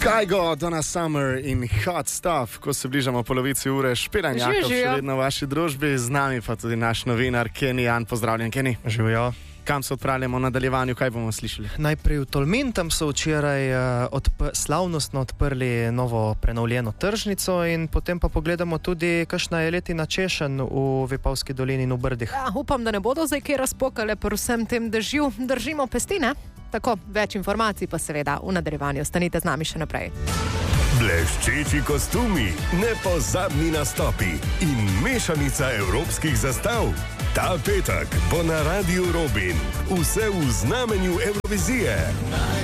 Kajgo, Donna Summer in Hot Stuff, ko se bližamo polovici ure, Špela in Jakov še vedno v vaši družbi, z nami pa tudi naš novinar Kenny Jan. Pozdravljen, Kenny. Živijo. Kam se odpravljamo v nadaljevanju, kaj bomo slišali? Najprej v Tolmin, tam so včeraj slavnostno odprli novo prenovljeno tržnico in potem pa pogledamo tudi, kakšna je letina češenj v Vipavski dolini in v Brdih. Ja, upam, da ne bodo zdaj kaj razpokale pri vsem tem dežju. Držimo pesti, ne? Tako, več informacij pa seveda v nadaljevanju. Ostanite z nami še naprej. Bleščeči kostumi, nepozabni nastopi in mešanica evropskih zastav. Ta petek bo na Radiu Robin. Vse v znamenju Evrovizije.